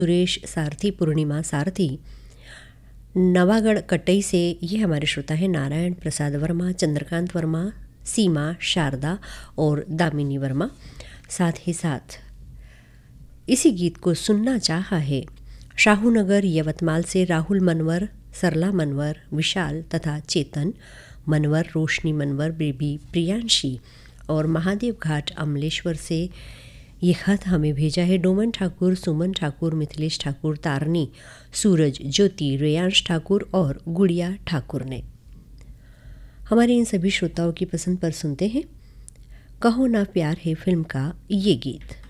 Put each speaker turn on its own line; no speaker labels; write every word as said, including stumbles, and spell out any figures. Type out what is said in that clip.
सुरेश सारथी, पूर्णिमा सारथी। नवागढ़ कटई से ये हमारे श्रोता हैं नारायण प्रसाद वर्मा, चंद्रकांत वर्मा, सीमा, शारदा और दामिनी वर्मा। साथ ही साथ इसी गीत को सुनना चाहा है शाहूनगर यवतमाल से राहुल मनवर, सरला मनवर, विशाल तथा चेतन मनवर, रोशनी मनवर, बेबी प्रियांशी और महादेव घाट अमलेश्वर से ये खत हमें भेजा है डोमन ठाकुर, सुमन ठाकुर, मिथिलेश ठाकुर, तारनी, सूरज, ज्योति, रेयांश ठाकुर और गुड़िया ठाकुर ने। हमारे इन सभी श्रोताओं की पसंद पर सुनते हैं कहो ना प्यार है फिल्म का ये गीत।